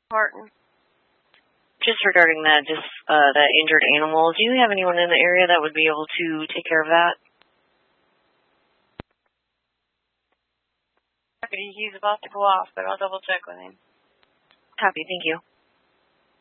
Martin. Just regarding that, that injured animal, do you have anyone in the area that would be able to take care of that? He's about to go off, but I'll double check with him. Happy, thank you.